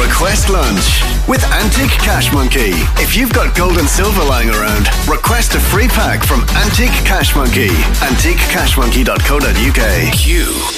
Request lunch with Antique Cash Monkey. If you've got gold and silver lying around, request a free pack from Antique Cash Monkey. AntiqueCashMonkey.co.uk. Q.